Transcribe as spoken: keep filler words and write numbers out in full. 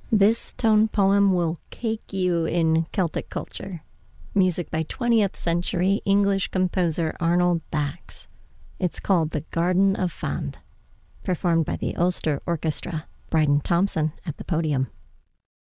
This tone poem will cake you in Celtic culture. Music by twentieth century English composer Arnold Bax. It's called The Garden of Fand, performed by the Ulster Orchestra, Bryden Thompson at the podium.